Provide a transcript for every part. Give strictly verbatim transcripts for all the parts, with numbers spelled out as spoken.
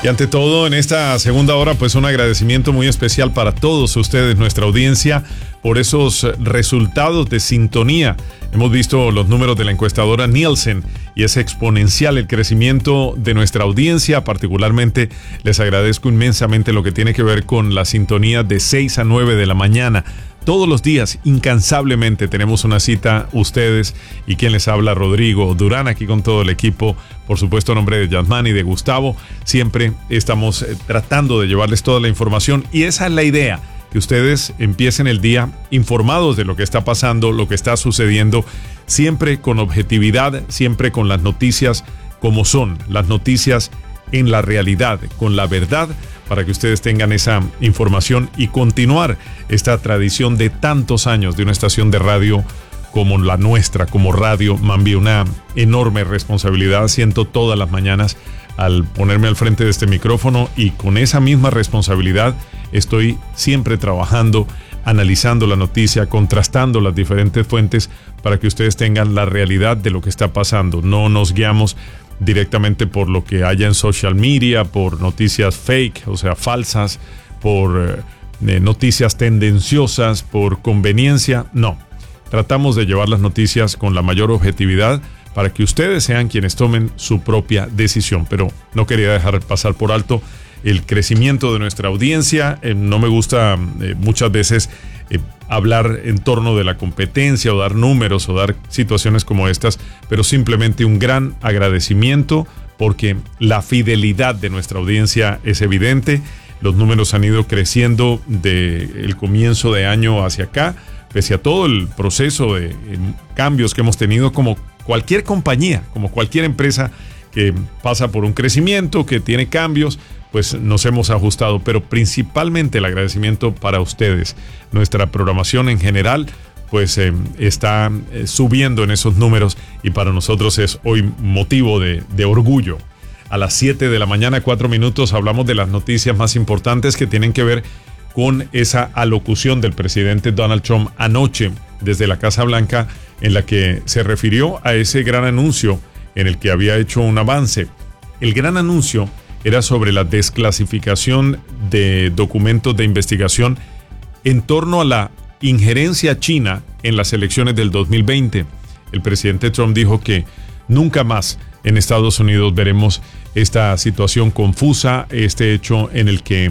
Y ante todo, en esta segunda hora, pues un agradecimiento muy especial para todos ustedes, nuestra audiencia, por esos resultados de sintonía. Hemos visto los números de la encuestadora Nielsen y es exponencial el crecimiento de nuestra audiencia. Particularmente les agradezco inmensamente lo que tiene que ver con la sintonía de seis a nueve de la mañana. Todos los días, incansablemente, tenemos una cita, ustedes y quien les habla, Rodrigo Durán, aquí con todo el equipo, por supuesto, a nombre de Yasmán y de Gustavo. Siempre estamos eh, tratando de llevarles toda la información y esa es la idea, que ustedes empiecen el día informados de lo que está pasando, lo que está sucediendo, siempre con objetividad, siempre con las noticias como son, las noticias en la realidad, con la verdad, para que ustedes tengan esa información y continuar esta tradición de tantos años de una estación de radio como la nuestra, como Radio Mambi. Una enorme responsabilidad siento todas las mañanas al ponerme al frente de este micrófono y con esa misma responsabilidad estoy siempre trabajando, analizando la noticia, contrastando las diferentes fuentes para que ustedes tengan la realidad de lo que está pasando. No nos guiamos directamente por lo que haya en social media, por noticias fake, o sea, falsas, por eh, noticias tendenciosas, por conveniencia. No, tratamos de llevar las noticias con la mayor objetividad para que ustedes sean quienes tomen su propia decisión. Pero no quería dejar pasar por alto el crecimiento de nuestra audiencia. Eh, no me gusta eh, muchas veces eh, hablar en torno de la competencia o dar números o dar situaciones como estas, pero simplemente un gran agradecimiento porque la fidelidad de nuestra audiencia es evidente. Los números han ido creciendo desde el comienzo de año hacia acá, pese a todo el proceso de eh, cambios que hemos tenido, como cualquier compañía, como cualquier empresa que pasa por un crecimiento, que tiene cambios, pues nos hemos ajustado, pero principalmente el agradecimiento para ustedes. Nuestra programación en general pues eh, está eh, subiendo en esos números y para nosotros es hoy motivo de, de orgullo. A las siete de la mañana, cuatro minutos, hablamos de las noticias más importantes que tienen que ver con esa alocución del presidente Donald Trump anoche desde la Casa Blanca, en la que se refirió a ese gran anuncio en el que había hecho un avance. El gran anuncio era sobre la desclasificación de documentos de investigación en torno a la injerencia china en las elecciones del dos mil veinte. El presidente Trump dijo que nunca más en Estados Unidos veremos esta situación confusa, este hecho en el que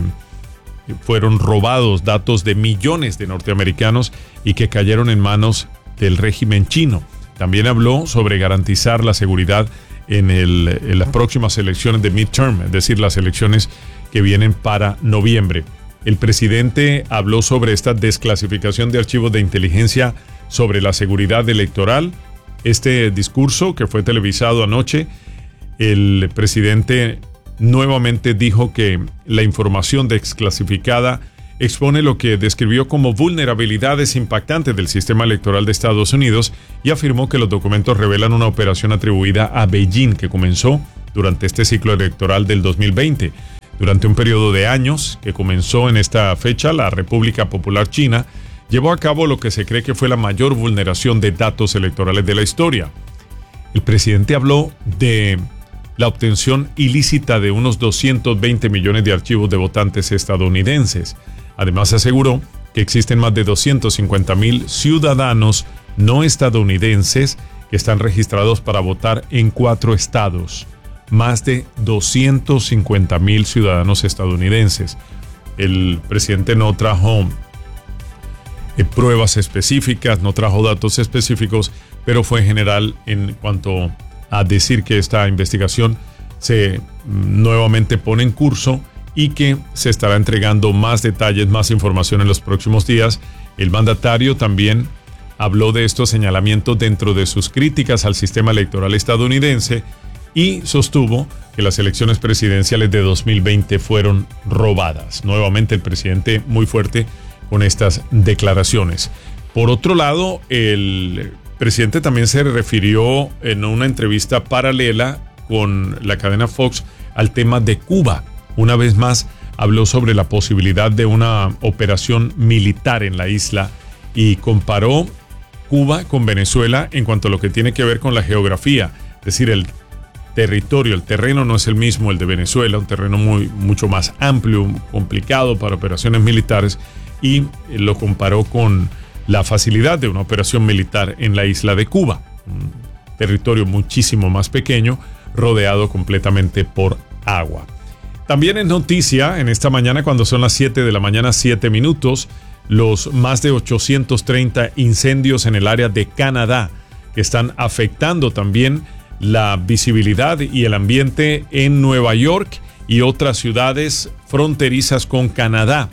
fueron robados datos de millones de norteamericanos y que cayeron en manos del régimen chino. También habló sobre garantizar la seguridad en, el, en las próximas elecciones de midterm, es decir, las elecciones que vienen para noviembre. El presidente habló sobre esta desclasificación de archivos de inteligencia sobre la seguridad electoral. Este discurso, que fue televisado anoche, el presidente nuevamente dijo que la información desclasificada expone lo que describió como vulnerabilidades impactantes del sistema electoral de Estados Unidos y afirmó que los documentos revelan una operación atribuida a Beijing que comenzó durante este ciclo electoral del dos mil veinte. Durante un periodo de años que comenzó en esta fecha, la República Popular China llevó a cabo lo que se cree que fue la mayor vulneración de datos electorales de la historia. El presidente habló de la obtención ilícita de unos doscientos veinte millones de archivos de votantes estadounidenses. Además, aseguró que existen más de doscientos cincuenta mil ciudadanos no estadounidenses que están registrados para votar en cuatro estados. Más de doscientos cincuenta mil ciudadanos estadounidenses. El presidente no trajo eh, pruebas específicas, no trajo datos específicos, pero fue general en cuanto a decir que esta investigación se mm, nuevamente pone en curso y que se estará entregando más detalles, más información en los próximos días. El mandatario también habló de estos señalamientos dentro de sus críticas al sistema electoral estadounidense y sostuvo que las elecciones presidenciales de dos mil veinte fueron robadas. Nuevamente el presidente muy fuerte con estas declaraciones. Por otro lado, el presidente también se refirió en una entrevista paralela con la cadena Fox al tema de Cuba. Una vez más habló sobre la posibilidad de una operación militar en la isla y comparó Cuba con Venezuela en cuanto a lo que tiene que ver con la geografía, es decir, el territorio. El terreno no es el mismo el de Venezuela, un terreno muy, mucho más amplio, complicado para operaciones militares, y lo comparó con la facilidad de una operación militar en la isla de Cuba, un territorio muchísimo más pequeño, rodeado completamente por agua. También es noticia en esta mañana, cuando son las siete de la mañana, siete minutos, los más de ochocientos treinta incendios en el área de Canadá, que están afectando también la visibilidad y el ambiente en Nueva York y otras ciudades fronterizas con Canadá.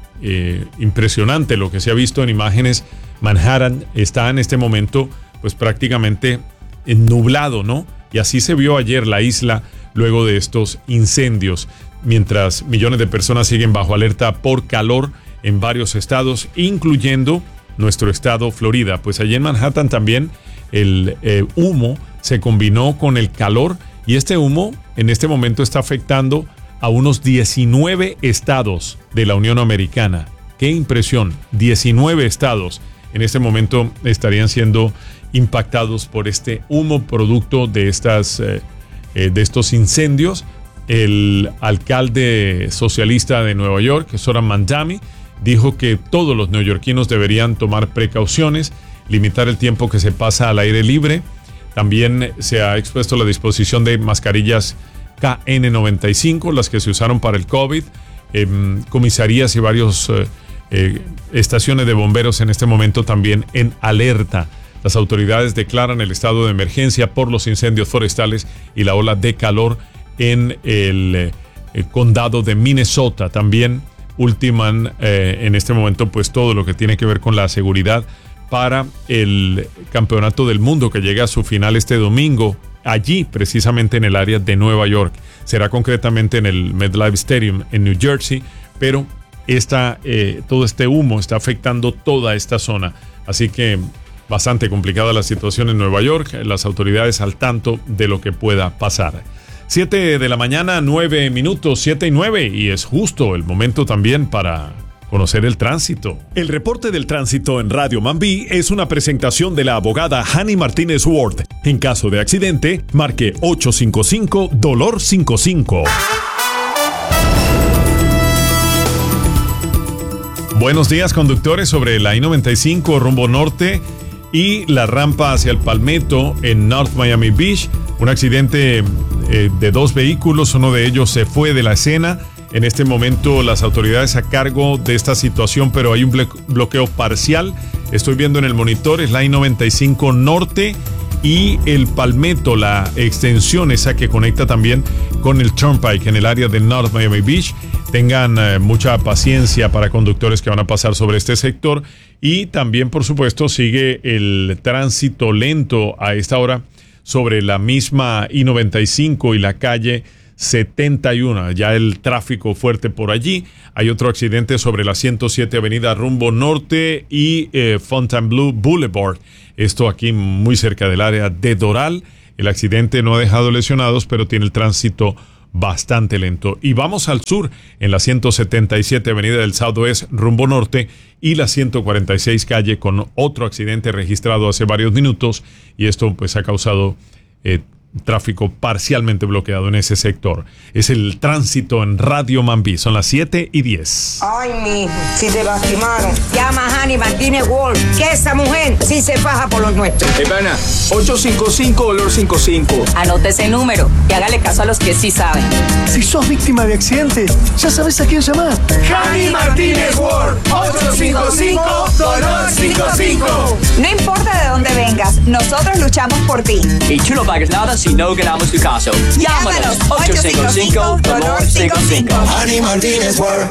Eh, impresionante lo que se ha visto en imágenes. Manhattan está en este momento pues prácticamente nublado, ¿no? Y así se vio ayer la isla luego de estos incendios, mientras millones de personas siguen bajo alerta por calor en varios estados, incluyendo nuestro estado Florida. Pues allí en Manhattan también el eh, humo se combinó con el calor, y este humo en este momento está afectando a unos diecinueve estados de la Unión Americana. ¡Qué impresión! diecinueve estados en este momento estarían siendo impactados por este humo producto de, estas, eh, eh, de estos incendios. El alcalde socialista de Nueva York, Zoran Mandami, dijo que todos los neoyorquinos deberían tomar precauciones, limitar el tiempo que se pasa al aire libre. También se ha expuesto la disposición de mascarillas K N noventa y cinco, las que se usaron para el COVID. Eh, comisarías y varios eh, eh, estaciones de bomberos en este momento también en alerta. Las autoridades declaran el estado de emergencia por los incendios forestales y la ola de calor en el, el condado de Minnesota. También ultiman eh, en este momento pues todo lo que tiene que ver con la seguridad para el Campeonato del Mundo, que llega a su final este domingo, allí precisamente en el área de Nueva York. Será concretamente en el MetLife Stadium en New Jersey, pero esta, eh, todo este humo está afectando toda esta zona. Así que bastante complicada la situación en Nueva York, las autoridades al tanto de lo que pueda pasar. siete de la mañana, nueve minutos, siete y nueve, y es justo el momento también para conocer el tránsito. El reporte del tránsito en Radio Mambí es una presentación de la abogada Hani Martínez Ward. En caso de accidente, marque ocho cinco cinco dolor cincuenta y cinco. Buenos días, conductores. Sobre la I noventa y cinco rumbo norte y la rampa hacia el Palmetto en North Miami Beach, un accidente eh, de dos vehículos, uno de ellos se fue de la escena. En este momento las autoridades a cargo de esta situación, pero hay un bloqueo parcial. Estoy viendo en el monitor, es la I noventa y cinco norte y el Palmetto, la extensión esa que conecta también con el Turnpike en el área de North Miami Beach. Tengan eh, mucha paciencia para conductores que van a pasar sobre este sector, y también por supuesto sigue el tránsito lento a esta hora sobre la misma I noventa y cinco y la calle setenta y uno, ya el tráfico fuerte por allí. Hay otro accidente sobre la ciento siete avenida rumbo norte y eh, Fontainebleau Boulevard, esto aquí muy cerca del área de Doral. El accidente no ha dejado lesionados, pero tiene el tránsito bastante lento. Y vamos al sur, en la ciento setenta y siete avenida del Southwest rumbo norte y la ciento cuarenta y seis calle, con otro accidente registrado hace varios minutos, y esto pues ha causado eh, tráfico parcialmente bloqueado en ese sector. Es el tránsito en Radio Mambí. Son las siete y diez. Ay, mijo, si te lastimaron, llama a Hani Martínez Ward, que esa mujer sí se faja por los nuestros. Hey, pana, ocho cinco cinco dolor cincuenta y cinco. Anote ese número y hágale caso a los que sí saben. Si sos víctima de accidente, ya sabes a quién llamar. Hani Martínez Ward, ocho cinco cinco dolor cincuenta y cinco. No importa de dónde vengas, nosotros luchamos por ti. Y tú no pagues nada si no ganamos tu caso. Llámanos ocho cinco cinco dolor cincuenta y cinco. Hani Martínez Ward.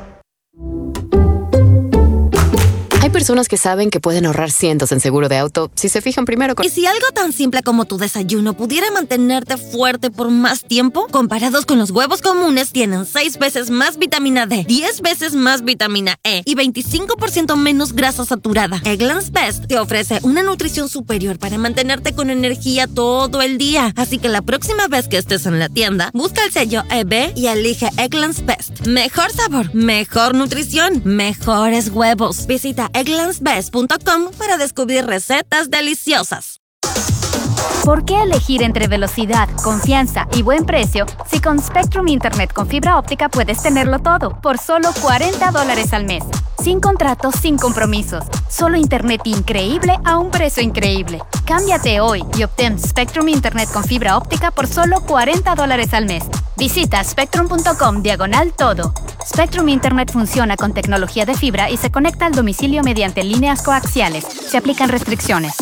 Hay personas que saben que pueden ahorrar cientos en seguro de auto si se fijan primero con... ¿Y si algo tan simple como tu desayuno pudiera mantenerte fuerte por más tiempo? Comparados con los huevos comunes, tienen seis veces más vitamina D, diez veces más vitamina E y veinticinco por ciento menos grasa saturada. Eggland's Best te ofrece una nutrición superior para mantenerte con energía todo el día. Así que la próxima vez que estés en la tienda, busca el sello E B y elige Eggland's Best. Mejor sabor, mejor nutrición, mejores huevos. Visita egglands best punto com para descubrir recetas deliciosas. ¿Por qué elegir entre velocidad, confianza y buen precio si con Spectrum Internet con fibra óptica puedes tenerlo todo por solo cuarenta dólares al mes? Sin contratos, sin compromisos. Solo internet increíble a un precio increíble. Cámbiate hoy y obtén Spectrum Internet con fibra óptica por solo cuarenta dólares al mes. Visita spectrum.com diagonal todo. Spectrum Internet funciona con tecnología de fibra y se conecta al domicilio mediante líneas coaxiales. Se aplican restricciones.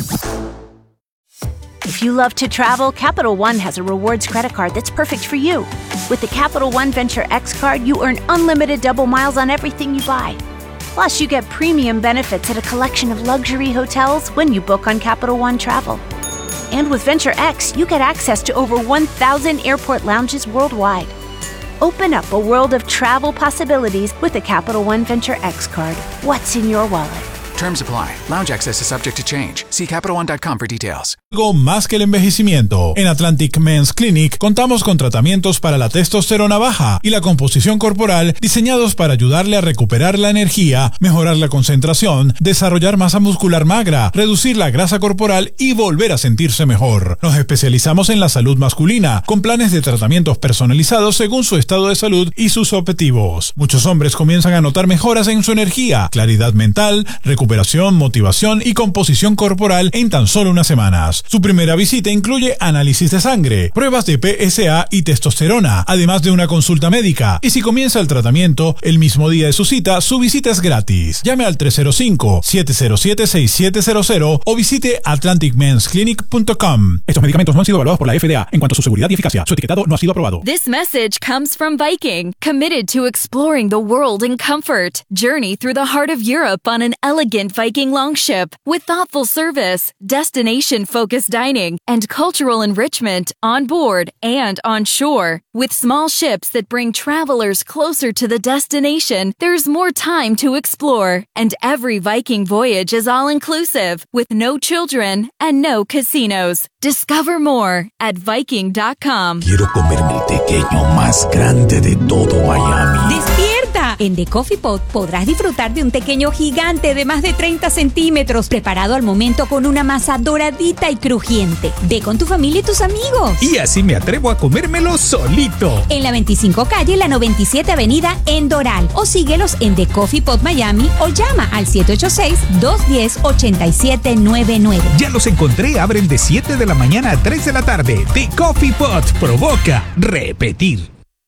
If you love to travel, Capital One has a rewards credit card that's perfect for you. With the Capital One Venture X card, you earn unlimited double miles on everything you buy. Plus, you get premium benefits at a collection of luxury hotels when you book on Capital One Travel. And with Venture X, you get access to over one thousand airport lounges worldwide. Open up a world of travel possibilities with the Capital One Venture X card. What's in your wallet? Terms apply. Lounge access is subject to change. See Capital One dot com for details. Algo más que el envejecimiento. En Atlantic Men's Clinic contamos con tratamientos para la testosterona baja y la composición corporal diseñados para ayudarle a recuperar la energía, mejorar la concentración, desarrollar masa muscular magra, reducir la grasa corporal y volver a sentirse mejor. Nos especializamos en la salud masculina, con planes de tratamientos personalizados según su estado de salud y sus objetivos. Muchos hombres comienzan a notar mejoras en su energía, claridad mental, recuperación, motivación y composición corporal en tan solo unas semanas. Su primera visita incluye análisis de sangre, pruebas de P S A y testosterona, además de una consulta médica. Y si comienza el tratamiento el mismo día de su cita, su visita es gratis. Llame al tres cero cinco, siete cero siete, seis siete cero cero o visite atlantic mens clinic punto com. Estos medicamentos no han sido evaluados por la F D A en cuanto a su seguridad y eficacia. Su etiquetado no ha sido aprobado. This message comes from Viking, committed to exploring the world in comfort. Journey through the heart of Europe on an elegant Viking longship with thoughtful service, destination-focused dining, and cultural enrichment on board and on shore. With small ships that bring travelers closer to the destination, there's more time to explore. And every Viking voyage is all-inclusive, with no children and no casinos. Discover more at viking dot com. Quiero comerme el tequeño más grande de todo Miami. ¡Despierta! En The Coffee Pot podrás disfrutar de un tequeño gigante de más de treinta centímetros, preparado al momento con una masa doradita y crujiente. Ve con tu familia y tus amigos. Y así me atrevo a comérmelo solito. En la veinticinco calle, la noventa y siete avenida en Doral. O síguelos en The Coffee Pot Miami o llama al siete ocho seis, dos uno cero, ocho siete nueve nueve. Ya los encontré, abren de siete de la mañana a tres de la tarde. The Coffee Pot provoca repetir.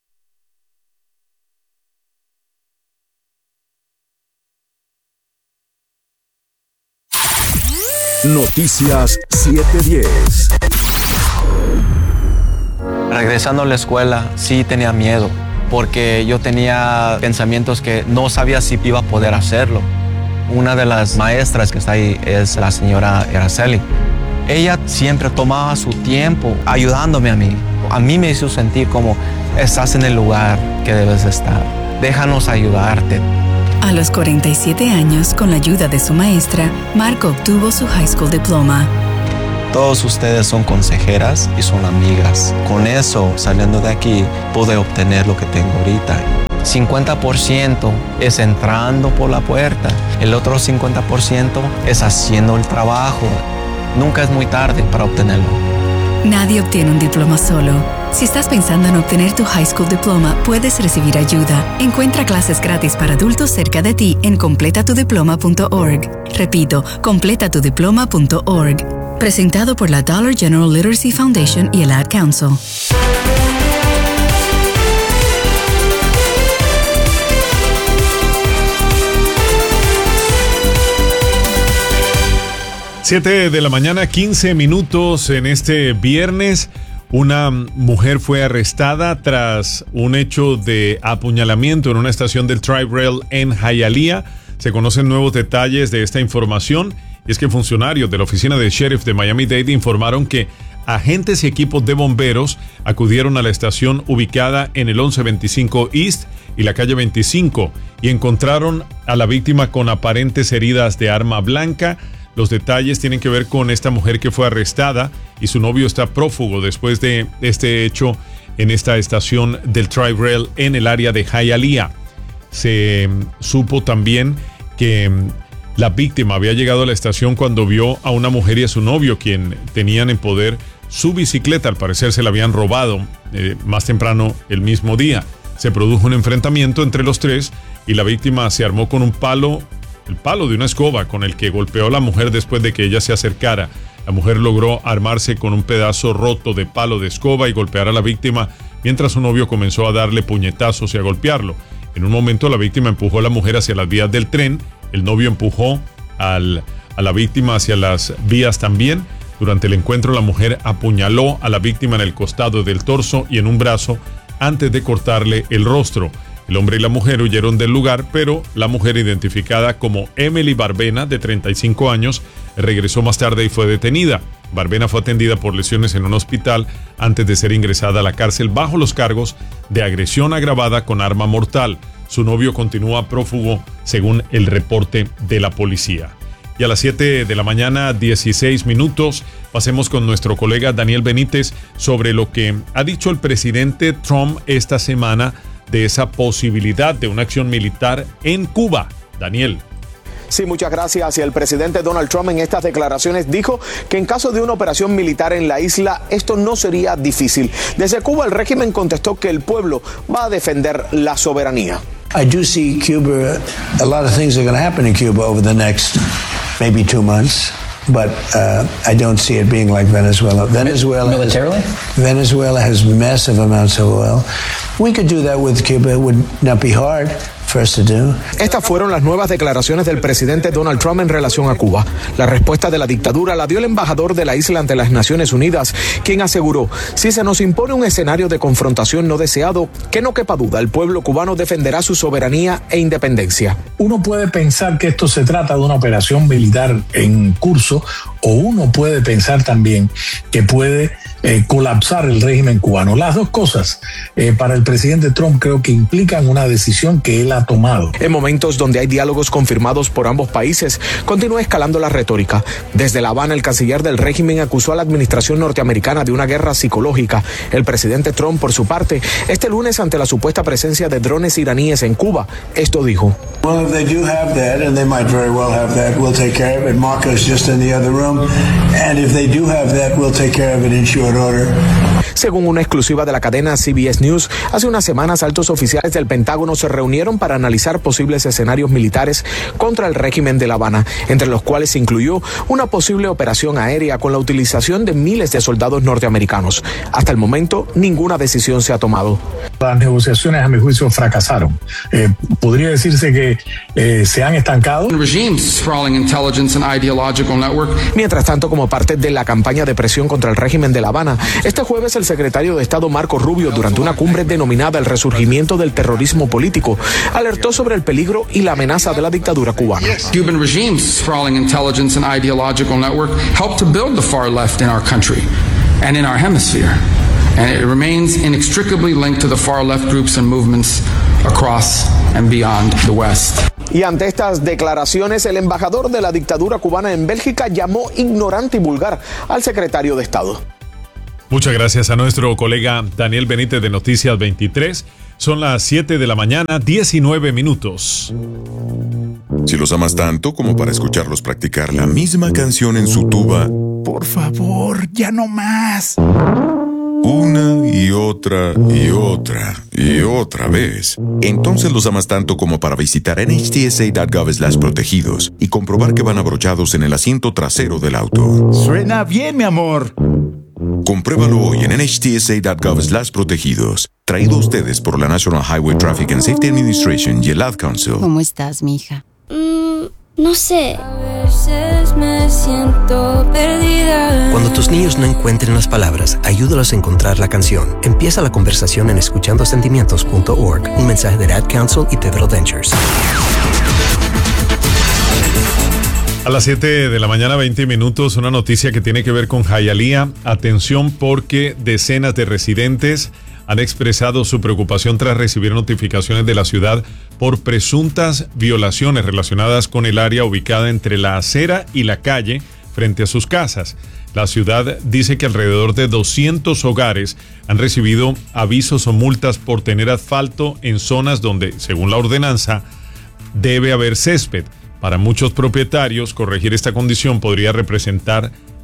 Noticias siete diez. Regresando a la escuela, sí tenía miedo, porque yo tenía pensamientos que no sabía si iba a poder hacerlo. Una de las maestras que está ahí es la señora Araceli. Ella siempre tomaba su tiempo ayudándome a mí. A mí me hizo sentir como estás en el lugar que debes estar. Déjanos ayudarte. A los cuarenta y siete años, con la ayuda de su maestra, Marco obtuvo su high school diploma. Todos ustedes son consejeras y son amigas. Con eso, saliendo de aquí, pude obtener lo que tengo ahorita. cincuenta por ciento es entrando por la puerta. El otro cincuenta por ciento es haciendo el trabajo. Nunca es muy tarde para obtenerlo. Nadie obtiene un diploma solo. Si estás pensando en obtener tu high school diploma, puedes recibir ayuda. Encuentra clases gratis para adultos cerca de ti en completa tu diploma punto org. Repito, completa tu diploma punto org. Presentado por la Dollar General Literacy Foundation y el Ad Council. siete de la mañana, quince minutos en este viernes. Una mujer fue arrestada tras un hecho de apuñalamiento en una estación del Tri-Rail en Hialeah. Se conocen nuevos detalles de esta información. Y es que funcionarios de la oficina del sheriff de Miami-Dade informaron que agentes y equipos de bomberos acudieron a la estación ubicada en el once veinticinco East y la calle veinticinco y encontraron a la víctima con aparentes heridas de arma blanca. Los detalles tienen que ver con esta mujer que fue arrestada y su novio está prófugo después de este hecho en esta estación del Tri-Rail en el área de Hialeah. Se supo también que la víctima había llegado a la estación cuando vio a una mujer y a su novio, quien tenían en poder su bicicleta. Al parecer se la habían robado eh, más temprano el mismo día. Se produjo un enfrentamiento entre los tres y la víctima se armó con un palo, el palo de una escoba con el que golpeó a la mujer después de que ella se acercara. La mujer logró armarse con un pedazo roto de palo de escoba y golpear a la víctima mientras su novio comenzó a darle puñetazos y a golpearlo. En un momento la víctima empujó a la mujer hacia las vías del tren, el novio empujó al, a la víctima hacia las vías también. Durante el encuentro la mujer apuñaló a la víctima en el costado del torso y en un brazo antes de cortarle el rostro. El hombre y la mujer huyeron del lugar, pero la mujer, identificada como Emily Barbena, de treinta y cinco años, regresó más tarde y fue detenida. Barbena fue atendida por lesiones en un hospital antes de ser ingresada a la cárcel bajo los cargos de agresión agravada con arma mortal. Su novio continúa prófugo, según el reporte de la policía. Y a las siete de la mañana, dieciséis minutos, pasemos con nuestro colega Daniel Benítez sobre lo que ha dicho el presidente Trump esta semana de esa posibilidad de una acción militar en Cuba. Daniel. Sí, muchas gracias. Y el presidente Donald Trump en estas declaraciones dijo que en caso de una operación militar en la isla, esto no sería difícil. Desde Cuba, el régimen contestó que el pueblo va a defender la soberanía. I do see Cuba, a lot of things are going to happen in Cuba over the next maybe two months. But uh, I don't see it being like Venezuela. Venezuela militarily? Has, Venezuela has massive amounts of oil. We could do that with Cuba. It would not be hard for us to do. Estas fueron las nuevas declaraciones del presidente Donald Trump en relación a Cuba. La respuesta de la dictadura la dio el embajador de la isla ante las Naciones Unidas, quien aseguró: si se nos impone un escenario de confrontación no deseado, que no quepa duda, el pueblo cubano defenderá su soberanía e independencia. Uno puede pensar que esto se trata de una operación militar en curso, o uno puede pensar también que puede eh, colapsar el régimen cubano. Las dos cosas, eh, para el presidente Trump, creo que implican una decisión que él ha tomado. En momentos donde hay diálogos confirmados por ambos países, continúa escalando la retórica. Desde La Habana, el canciller del régimen acusó a la administración norteamericana de una guerra psicológica. El presidente Trump, por su parte, este lunes, ante la supuesta presencia de drones iraníes en Cuba, esto dijo: Well, if they do have that, and they might very well have that, we'll take care of it. Marco's just in the other room. And if they do have that, we'll take care of it in short order. Según una exclusiva de la cadena C B S News, hace unas semanas altos oficiales del Pentágono se reunieron para analizar posibles escenarios militares contra el régimen de La Habana, entre los cuales se incluyó una posible operación aérea con la utilización de miles de soldados norteamericanos. Hasta el momento, ninguna decisión se ha tomado. Las negociaciones, a mi juicio, fracasaron. Eh, podría decirse que eh, se han estancado. Mientras tanto, como parte de la campaña de presión contra el régimen de La Habana, este jueves el secretario de Estado Marco Rubio, durante una cumbre denominada El resurgimiento del terrorismo político, alertó sobre el peligro y la amenaza de la dictadura cubana. Cuban regime's sprawling intelligence and ideological network helped to build the far left in our country and in our hemisphere. And it remains inextricably linked to the far left groups and movements across and beyond the West. Y ante estas declaraciones, el embajador de la dictadura cubana en Bélgica llamó ignorante y vulgar al secretario de Estado. Muchas gracias a nuestro colega Daniel Benítez de Noticias veintitrés. Son las siete de la mañana, diecinueve minutos. Si los amas tanto como para escucharlos practicar la misma canción en su tuba, por favor, ya no más. Una y otra y otra y otra vez. Entonces los amas tanto como para visitar N H T S A punto gov slash protegidos y comprobar que van abrochados en el asiento trasero del auto. Suena bien, mi amor. Compruébalo hoy en N H T S A punto gov slash protegidos. Traído a ustedes por la National Highway Traffic and Safety Administration y el Ad Council. ¿Cómo estás, mija? Mm, no sé. A veces me siento perdida. Cuando tus niños no encuentren las palabras, ayúdalos a encontrar la canción. Empieza la conversación en escuchando sentimientos punto org. Un mensaje de Ad Council y Pedro Ventures. A las siete de la mañana, veinte minutos, una noticia que tiene que ver con Hialeah. Atención, porque decenas de residentes han expresado su preocupación tras recibir notificaciones de la ciudad por presuntas violaciones relacionadas con el área ubicada entre la acera y la calle frente a sus casas. La ciudad dice que alrededor de doscientos hogares han recibido avisos o multas por tener asfalto en zonas donde, según la ordenanza, debe haber césped. Para muchos propietarios, corregir esta condición podría representar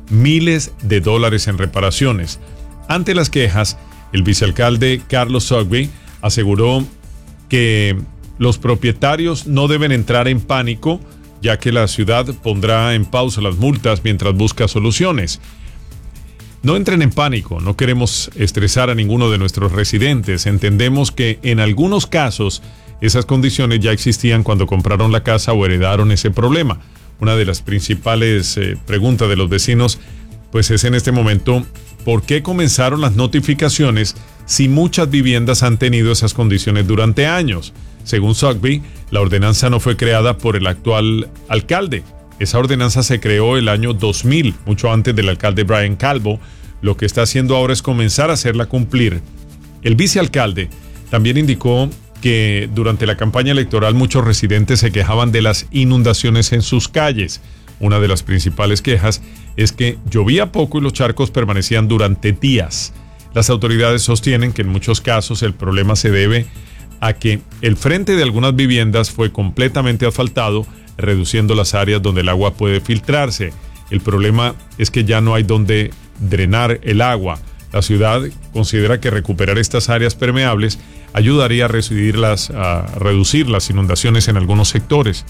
miles de dólares en reparaciones. Ante las quejas, el vicealcalde Carlos Zogby aseguró que los propietarios no deben entrar en pánico, ya que la ciudad pondrá en pausa las multas mientras busca soluciones. No entren en pánico, no queremos estresar a ninguno de nuestros residentes. Entendemos que en algunos casos esas condiciones ya existían cuando compraron la casa o heredaron ese problema. Una de las principales eh, preguntas de los vecinos pues es en este momento, ¿por qué comenzaron las notificaciones si muchas viviendas han tenido esas condiciones durante años? Según Zogby, la ordenanza no fue creada por el actual alcalde. Esa ordenanza se creó el año dos mil, mucho antes del alcalde Brian Calvo. Lo que está haciendo ahora es comenzar a hacerla cumplir. El vicealcalde también indicó que durante la campaña electoral muchos residentes se quejaban de las inundaciones en sus calles. Una de las principales quejas es que llovía poco y los charcos permanecían durante días. Las autoridades sostienen que en muchos casos el problema se debe a que el frente de algunas viviendas fue completamente asfaltado, reduciendo las áreas donde el agua puede filtrarse. El problema es que ya no hay donde drenar el agua. La ciudad considera que recuperar estas áreas permeables ayudaría a reducir las, a reducir las inundaciones en algunos sectores.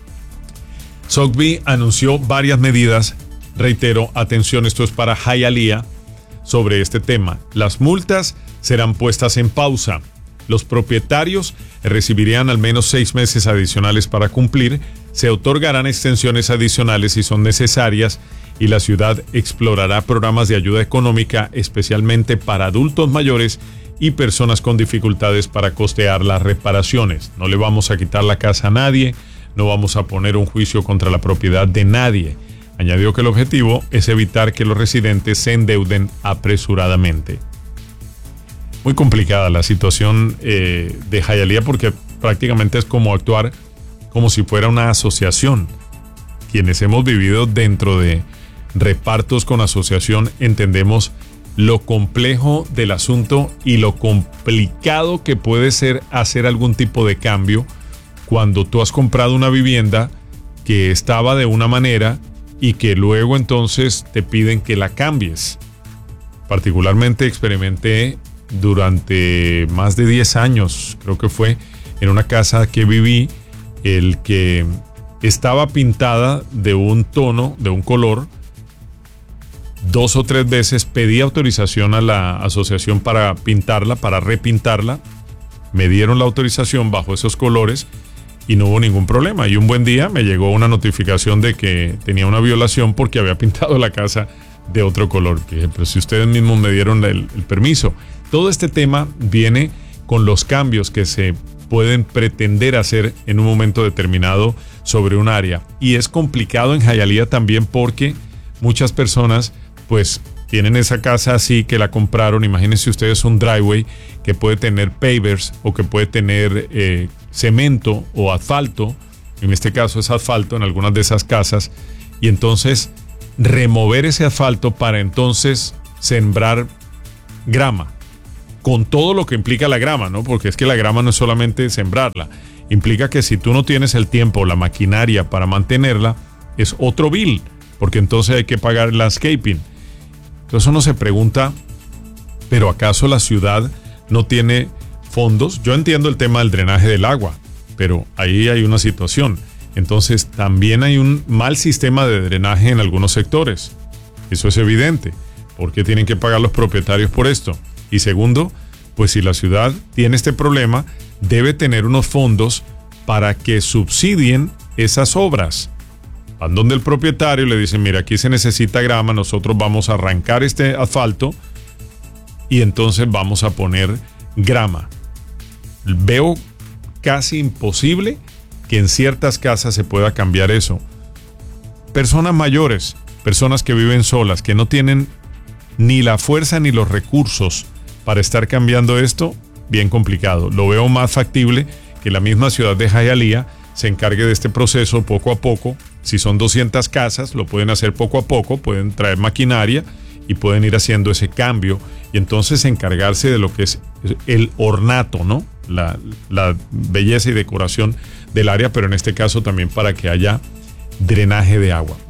Zogby anunció varias medidas. Reitero, atención, esto es para Hialeah, sobre este tema. Las multas serán puestas en pausa. Los propietarios recibirían al menos seis meses adicionales para cumplir. Se otorgarán extensiones adicionales si son necesarias y la ciudad explorará programas de ayuda económica especialmente para adultos mayores y personas con dificultades para costear las reparaciones. No le vamos a quitar la casa a nadie, no vamos a poner un juicio contra la propiedad de nadie. Añadió que el objetivo es evitar que los residentes se endeuden apresuradamente. Muy complicada la situación eh, de Hialeah porque prácticamente es como actuar como si fuera una asociación. Quienes hemos vivido dentro de repartos con asociación entendemos lo complejo del asunto y lo complicado que puede ser hacer algún tipo de cambio cuando tú has comprado una vivienda que estaba de una manera y que luego entonces te piden que la cambies. Particularmente experimenté durante más de diez años, creo que fue, en una casa que viví, el que estaba pintada de un tono, de un color. Dos o tres veces pedí autorización a la asociación para pintarla, para repintarla. Me dieron la autorización bajo esos colores y no hubo ningún problema. Y un buen día me llegó una notificación de que tenía una violación porque había pintado la casa de otro color. Que, pero si ustedes mismos me dieron el, el permiso. Todo este tema viene con los cambios que se pueden pretender hacer en un momento determinado sobre un área. Y es complicado en Hialeah también porque muchas personas pues tienen esa casa así que la compraron. Imagínense ustedes un driveway que puede tener pavers o que puede tener eh, cemento o asfalto. En este caso es asfalto en algunas de esas casas. Y entonces remover ese asfalto para entonces sembrar grama. Con todo lo que implica la grama, ¿no? Porque es que la grama no es solamente sembrarla. Implica que si tú no tienes el tiempo o la maquinaria para mantenerla, es otro bill. Porque entonces hay que pagar el landscaping. Entonces uno se pregunta, ¿pero acaso la ciudad no tiene fondos? Yo entiendo el tema del drenaje del agua, pero ahí hay una situación. Entonces también hay un mal sistema de drenaje en algunos sectores. Eso es evidente. ¿Por qué tienen que pagar los propietarios por esto? Y segundo, pues si la ciudad tiene este problema, debe tener unos fondos para que subsidien esas obras. Van donde el propietario le dicen, mira, aquí se necesita grama, nosotros vamos a arrancar este asfalto y entonces vamos a poner grama. Veo casi imposible que en ciertas casas se pueda cambiar eso. Personas mayores, personas que viven solas, que no tienen ni la fuerza ni los recursos para estar cambiando esto, bien complicado. Lo veo más factible que la misma ciudad de Hialeah se encargue de este proceso poco a poco. Si son doscientas casas, lo pueden hacer poco a poco, pueden traer maquinaria y pueden ir haciendo ese cambio y entonces encargarse de lo que es el ornato, ¿no? La, la belleza y decoración del área, pero en este caso también para que haya drenaje de agua.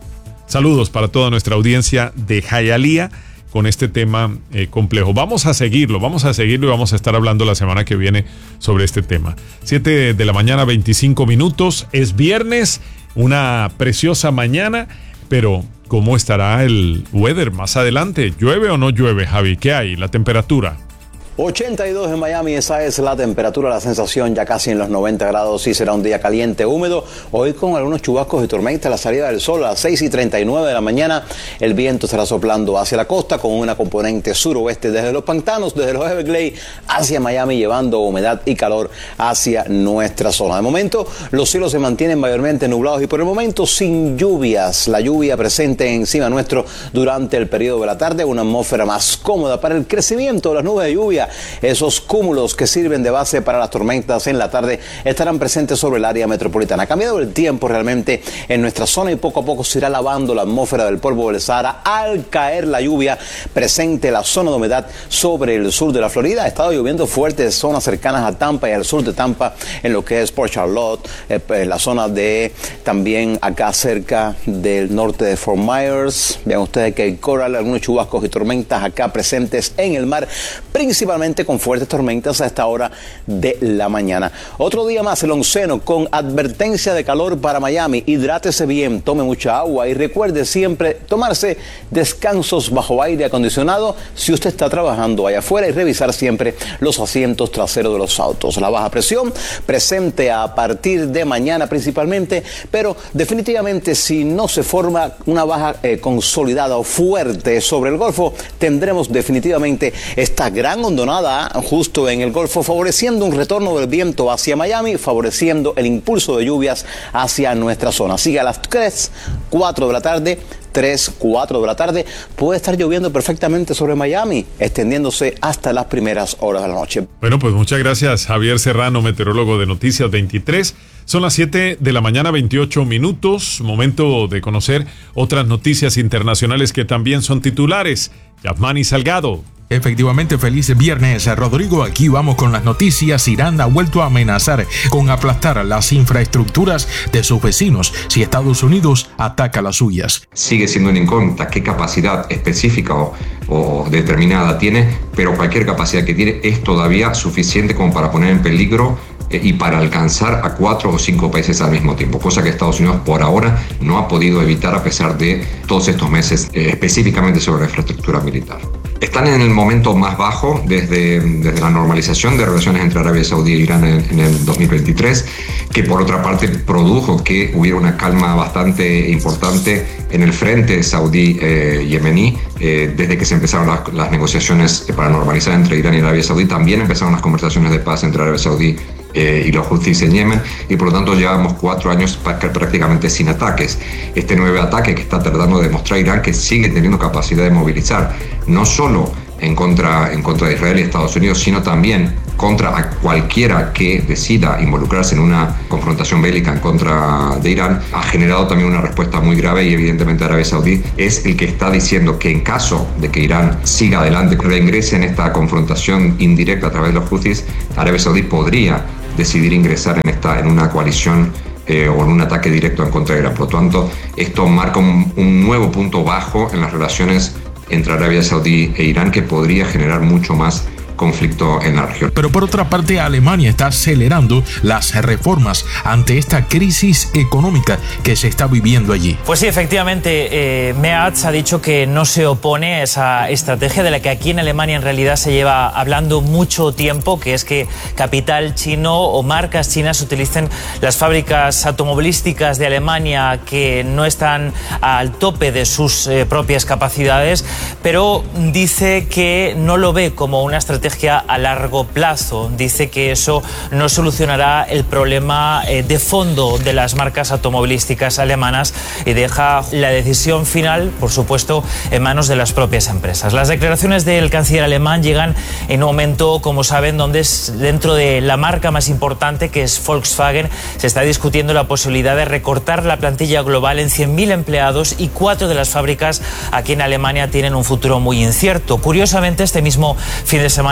Saludos para toda nuestra audiencia de Hialeah con este tema eh, complejo. Vamos a seguirlo, vamos a seguirlo y vamos a estar hablando la semana que viene sobre este tema. siete de la mañana, veinticinco minutos. Es viernes, una preciosa mañana, pero ¿cómo estará el weather más adelante? ¿Llueve o no llueve, Javi? ¿Qué hay? La temperatura. ochenta y dos en Miami, esa es la temperatura, la sensación ya casi en los noventa grados, sí será un día caliente, húmedo, hoy con algunos chubascos y tormentas, la salida del sol a las seis y treinta y nueve de la mañana, el viento estará soplando hacia la costa con una componente suroeste desde los pantanos, desde los Everglades hacia Miami, llevando humedad y calor hacia nuestra zona. De momento, los cielos se mantienen mayormente nublados y por el momento sin lluvias, la lluvia presente encima nuestro durante el periodo de la tarde, una atmósfera más cómoda para el crecimiento de las nubes de lluvia. Esos cúmulos que sirven de base para las tormentas en la tarde estarán presentes sobre el área metropolitana. Ha cambiado el tiempo realmente en nuestra zona y poco a poco se irá lavando la atmósfera del polvo del Sahara al caer la lluvia presente la zona de humedad sobre el sur de la Florida. Ha estado lloviendo fuerte en zonas cercanas a Tampa y al sur de Tampa en lo que es Port Charlotte, eh, la zona de también acá cerca del norte de Fort Myers. Vean ustedes que hay coral, algunos chubascos y tormentas acá presentes en el mar, principalmente con fuertes tormentas a esta hora de la mañana. Otro día más, el onceno con advertencia de calor para Miami. Hidrátese bien, tome mucha agua y recuerde siempre tomarse descansos bajo aire acondicionado si usted está trabajando allá afuera y revisar siempre los asientos traseros de los autos. La baja presión presente a partir de mañana principalmente, pero definitivamente si no se forma una baja eh, consolidada o fuerte sobre el Golfo, tendremos definitivamente esta gran onda justo en el Golfo, favoreciendo un retorno del viento hacia Miami, favoreciendo el impulso de lluvias hacia nuestra zona. Así que a las tres, cuatro de la tarde, tres, cuatro de la tarde, puede estar lloviendo perfectamente sobre Miami, extendiéndose hasta las primeras horas de la noche. Bueno, pues muchas gracias, Javier Serrano, meteorólogo de Noticias veintitrés. Son las siete de la mañana, veintiocho minutos. Momento de conocer otras noticias internacionales que también son titulares. Yasmani Salgado. Efectivamente, feliz viernes, Rodrigo. Aquí vamos con las noticias. Irán ha vuelto a amenazar con aplastar las infraestructuras de sus vecinos si Estados Unidos ataca las suyas. Sigue siendo una incógnita qué capacidad específica o, o determinada tiene, pero cualquier capacidad que tiene es todavía suficiente como para poner en peligro eh, y para alcanzar a cuatro o cinco países al mismo tiempo, cosa que Estados Unidos por ahora no ha podido evitar a pesar de todos estos meses, eh, específicamente sobre la infraestructura militar. Están en el momento más bajo desde, desde la normalización de relaciones entre Arabia Saudí e Irán en, en el dos mil veintitrés, que por otra parte produjo que hubiera una calma bastante importante en el frente saudí-yemení. Eh, eh, desde que se empezaron las, las negociaciones para normalizar entre Irán y Arabia Saudí, también empezaron las conversaciones de paz entre Arabia Saudí Eh, y los Houthis en Yemen, y por lo tanto llevamos cuatro años prácticamente sin ataques. Este nuevo ataque que está tratando de demostrar Irán que sigue teniendo capacidad de movilizar, no solo en contra, en contra de Israel y Estados Unidos, sino también contra a cualquiera que decida involucrarse en una confrontación bélica en contra de Irán, ha generado también una respuesta muy grave y evidentemente Arabia Saudí es el que está diciendo que en caso de que Irán siga adelante, que reingrese en esta confrontación indirecta a través de los Houthis, Arabia Saudí podría decidir ingresar en, esta, en una coalición eh, o en un ataque directo en contra de Irán. Por lo tanto, esto marca un, un nuevo punto bajo en las relaciones entre Arabia Saudí e Irán que podría generar mucho más conflicto en la región. Pero por otra parte, Alemania está acelerando las reformas ante esta crisis económica que se está viviendo allí. Pues sí, efectivamente, eh, Merz ha dicho que no se opone a esa estrategia de la que aquí en Alemania en realidad se lleva hablando mucho tiempo, que es que capital chino o marcas chinas utilicen las fábricas automovilísticas de Alemania que no están al tope de sus eh, propias capacidades, pero dice que no lo ve como una estrategia a largo plazo. Dice que eso no solucionará el problema eh, de fondo de las marcas automovilísticas alemanas y deja la decisión final, por supuesto, en manos de las propias empresas. Las declaraciones del canciller alemán llegan en un momento, como saben, donde es dentro de la marca más importante, que es Volkswagen, se está discutiendo la posibilidad de recortar la plantilla global en cien mil empleados y cuatro de las fábricas aquí en Alemania tienen un futuro muy incierto. Curiosamente, este mismo fin de semana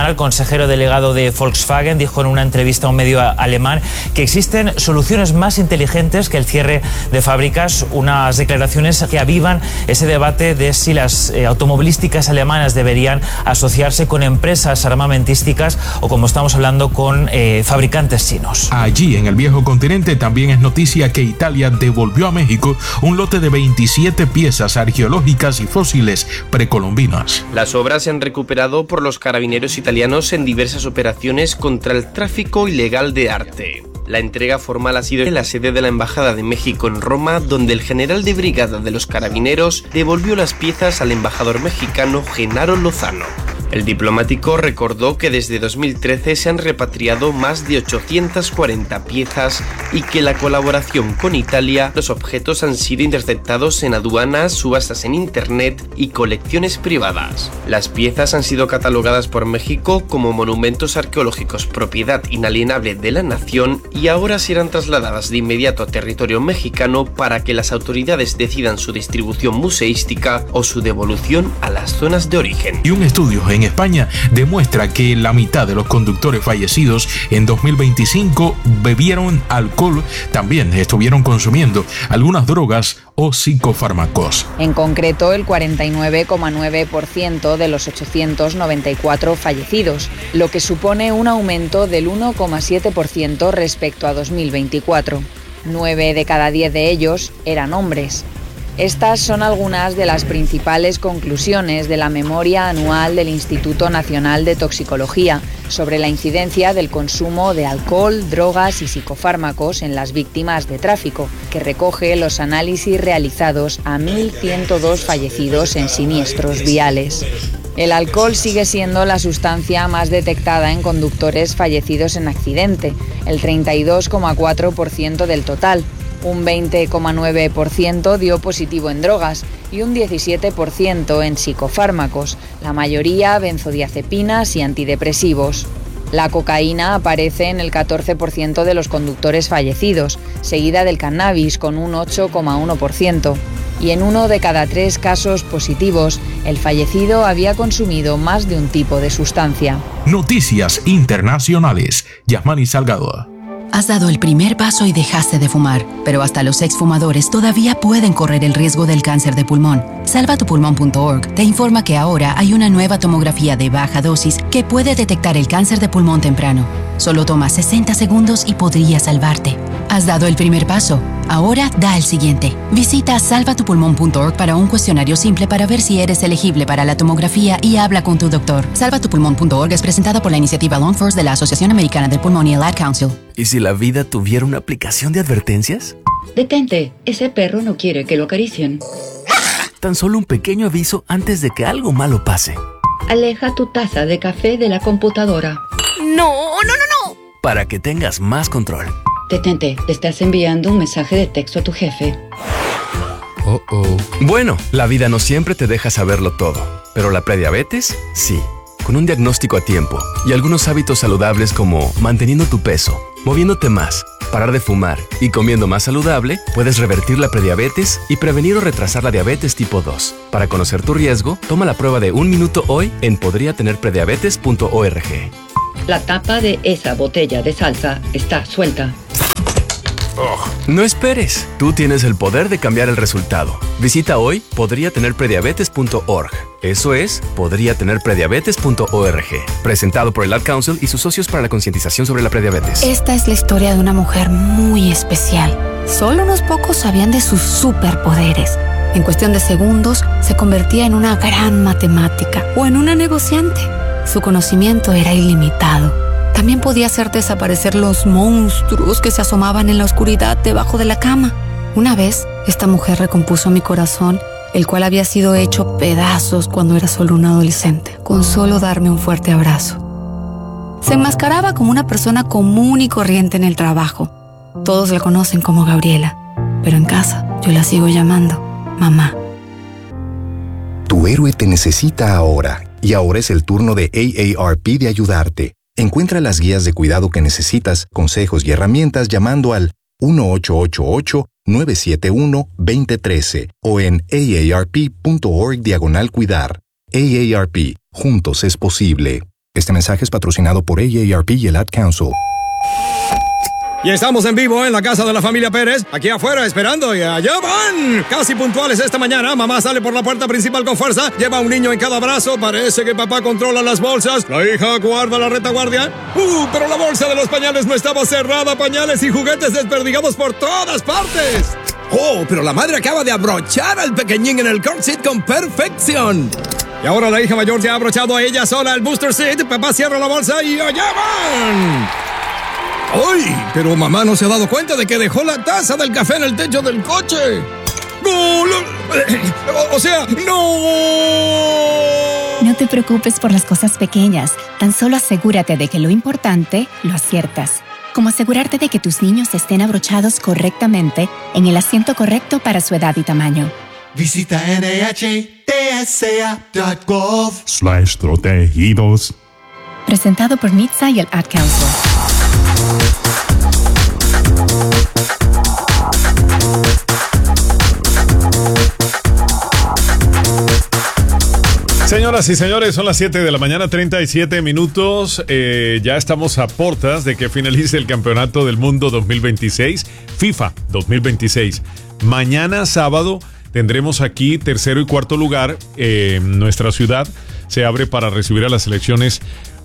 el consejero delegado de Volkswagen, dijo en una entrevista a un medio alemán que existen soluciones más inteligentes que el cierre de fábricas, unas declaraciones que avivan ese debate de si las eh, automovilísticas alemanas deberían asociarse con empresas armamentísticas o, como estamos hablando, con eh, fabricantes chinos. Allí, en el viejo continente, también es noticia que Italia devolvió a México un lote de veintisiete piezas arqueológicas y fósiles precolombinas. Las obras se han recuperado por los carabineros italianos en diversas operaciones contra el tráfico ilegal de arte. La entrega formal ha sido en la sede de la Embajada de México en Roma, donde el general de brigada de los carabineros devolvió las piezas al embajador mexicano Genaro Lozano. El diplomático recordó que desde dos mil trece se han repatriado más de ochocientas cuarenta piezas y que la colaboración con Italia, los objetos han sido interceptados en aduanas, subastas en internet y colecciones privadas. Las piezas han sido catalogadas por México como monumentos arqueológicos propiedad inalienable de la nación y ahora serán trasladadas de inmediato a territorio mexicano para que las autoridades decidan su distribución museística o su devolución a las zonas de origen. Y un estudio en España demuestra que la mitad de los conductores fallecidos en dos mil veinticinco bebieron alcohol, también estuvieron consumiendo algunas drogas o psicofármacos. En concreto, el cuarenta y nueve coma nueve por ciento de los ochocientos noventa y cuatro fallecidos, lo que supone un aumento del uno coma siete por ciento respecto a dos mil veinticuatro. nueve de cada diez de ellos eran hombres. Estas son algunas de las principales conclusiones de la memoria anual del Instituto Nacional de Toxicología sobre la incidencia del consumo de alcohol, drogas y psicofármacos en las víctimas de tráfico, que recoge los análisis realizados a mil ciento dos fallecidos en siniestros viales. El alcohol sigue siendo la sustancia más detectada en conductores fallecidos en accidente, el treinta y dos coma cuatro por ciento del total. Un veinte coma nueve por ciento dio positivo en drogas y un diecisiete por ciento en psicofármacos, la mayoría benzodiazepinas y antidepresivos. La cocaína aparece en el catorce por ciento de los conductores fallecidos, seguida del cannabis con un ocho coma uno por ciento. Y en uno de cada tres casos positivos, el fallecido había consumido más de un tipo de sustancia. Noticias internacionales. Yasmani Salgado. Has dado el primer paso y dejaste de fumar, pero hasta los exfumadores todavía pueden correr el riesgo del cáncer de pulmón. salva tu pulmón punto org te informa que ahora hay una nueva tomografía de baja dosis que puede detectar el cáncer de pulmón temprano. Solo toma sesenta segundos y podría salvarte. Has dado el primer paso. Ahora da el siguiente. Visita salva tu pulmón punto org para un cuestionario simple para ver si eres elegible para la tomografía y habla con tu doctor. salva tu pulmón punto org es presentada por la iniciativa Lung First de la Asociación Americana del Pulmón y el Ad Council. ¿Y si la vida tuviera una aplicación de advertencias? Detente, ese perro no quiere que lo acaricien. Tan solo un pequeño aviso antes de que algo malo pase. Aleja tu taza de café de la computadora. No, no, no, no. Para que tengas más control. Detente, te estás enviando un mensaje de texto a tu jefe. Oh, oh. Bueno, la vida no siempre te deja saberlo todo, pero la prediabetes, sí. Con un diagnóstico a tiempo y algunos hábitos saludables como manteniendo tu peso, moviéndote más, parar de fumar y comiendo más saludable, puedes revertir la prediabetes y prevenir o retrasar la diabetes tipo dos. Para conocer tu riesgo, toma la prueba de un minuto hoy en podría tener prediabetes punto org. La tapa de esa botella de salsa está suelta. Oh. No esperes, tú tienes el poder de cambiar el resultado. Visita hoy podría tener prediabetes punto org. Eso es, podría tener prediabetes punto org. Presentado por el Ad Council y sus socios para la concientización sobre la prediabetes. Esta es la historia de una mujer muy especial. Solo unos pocos sabían de sus superpoderes. En cuestión de segundos, se convertía en una gran matemática o en una negociante. Su conocimiento era ilimitado. También podía hacer desaparecer los monstruos que se asomaban en la oscuridad debajo de la cama. Una vez, esta mujer recompuso mi corazón, el cual había sido hecho pedazos cuando era solo un adolescente, con solo darme un fuerte abrazo. Se enmascaraba como una persona común y corriente en el trabajo. Todos la conocen como Gabriela, pero en casa yo la sigo llamando mamá. Tu héroe te necesita ahora, y ahora es el turno de A A R P de ayudarte. Encuentra las guías de cuidado que necesitas, consejos y herramientas llamando al uno ocho ocho ocho, nueve siete uno, dos cero uno tres o en a a r p punto org diagonal cuidar. A A R P. Juntos es posible. Este mensaje es patrocinado por A A R P y el Ad Council. Y estamos en vivo en la casa de la familia Pérez, aquí afuera esperando, y allá van. Casi puntuales esta mañana, mamá sale por la puerta principal con fuerza, lleva un niño en cada brazo, parece que papá controla las bolsas, la hija guarda la retaguardia. Uh, pero la bolsa de los pañales no estaba cerrada, pañales y juguetes desperdigados por todas partes. Oh, pero la madre acaba de abrochar al pequeñín en el car seat con perfección. Y ahora la hija mayor ya ha abrochado a ella sola el booster seat, papá cierra la bolsa y allá van. ¡Ay! Pero mamá no se ha dado cuenta de que dejó la taza del café en el techo del coche. ¡No! O, o sea, ¡no! No te preocupes por las cosas pequeñas. Tan solo asegúrate de que lo importante lo aciertas. Como asegurarte de que tus niños estén abrochados correctamente en el asiento correcto para su edad y tamaño. Visita N H T S A punto gov slash protegidos. Presentado por N H T S A y el Ad Council. Señoras y señores, son las siete de la mañana, treinta y siete minutos. Eh, ya estamos a portas de que finalice el Campeonato del Mundo dos mil veintiséis, FIFA dos mil veintiséis. Mañana sábado tendremos aquí tercero y cuarto lugar. Eh, nuestra ciudad se abre para recibir a las selecciones